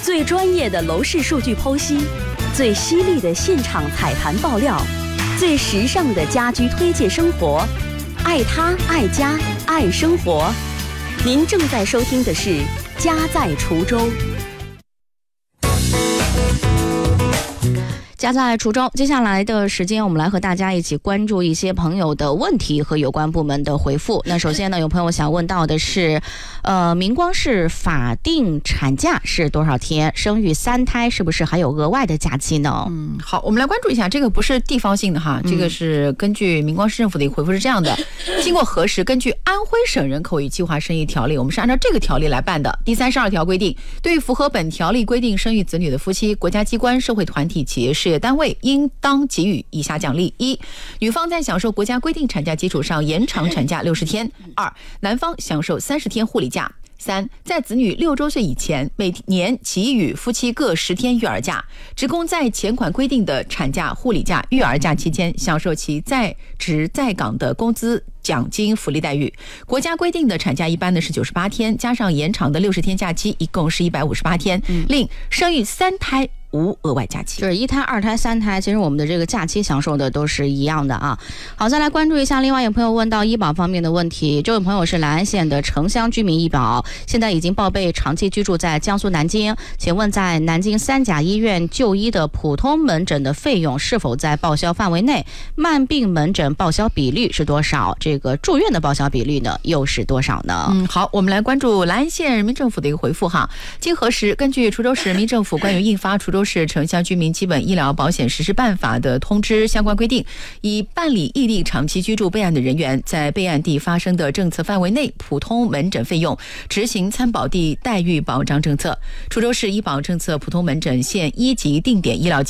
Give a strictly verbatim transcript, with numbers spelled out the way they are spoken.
最专业的楼市数据剖析，最犀利的现场踩盘爆料，最时尚的家居推荐生活，爱他爱家爱生活。您正在收听的是家在滁州。 家在滁州，接下来的时间我们来和大家一起关注一些朋友的问题和有关部门的回复。那首先呢，有朋友想问到的是呃，明光市法定产假是多少天？生育三胎是不是还有额外的假期呢？ 嗯，好，我们来关注一下，这个不是地方性的哈，这个是根据明光市政府的一个回复是这样的，经过核实，根据安徽省人口与计划生育条例，我们是按照这个条例来办的。第三十二条规定，对于符合本条例规定生育子女的夫妻，国家机关、社会团体、企业事业单位应当给予以下奖励：一、女方在享受国家规定产假基础上延长产假六十天；二、男方享受三十天护理假；三、在子女六周岁以前，每年给予夫妻各十天育儿假。职工在前款规定的产假、护理假、育儿假期间，享受其在职在岗的工资、奖金、福利待遇。国家规定的产假一般呢是九十八天，加上延长的六十天假期，一共是一百五十八天。嗯、另生育三胎无额外假期， 就是一胎、二胎、三胎，其实我们的这个假期享受的都是一样的啊。好，再来关注一下，另外有朋友问到医保方面的问题，这位朋友是兰安县的城乡居民医保，现在已经报备长期居住在江苏南京，请问在南京三甲医院就医的普通门诊的费用是否在报销范围内？慢病门诊报销比率是多少？这个住院的报销比率呢又是多少呢？ 嗯，好，我们来关注兰安县人民政府的一个回复哈。经核实，根据滁州市人民政府关于印发滁州市城乡居民基本医疗保险实施办法的通知相关规定，以办理异地长期居住备案的人员在备案地发生的政策范围内普通门诊费用执行参保地待遇保障政策。滁州市医保政策普通门诊现一级定点医疗